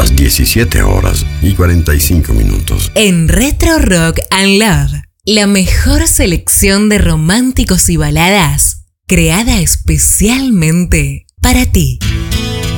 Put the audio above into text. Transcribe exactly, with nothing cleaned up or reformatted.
las diecisiete horas y cuarenta y cinco minutos. En Retro Rock and Love, la mejor selección de románticos y baladas creada especialmente para ti.